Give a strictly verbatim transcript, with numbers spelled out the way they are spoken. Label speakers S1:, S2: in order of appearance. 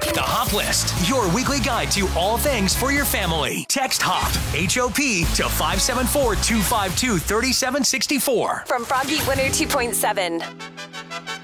S1: The Hop List, your weekly guide to all things for your family. Text HOP, H O P, to five seven four, two five two, three seven six four.
S2: From Froggy one oh two point seven.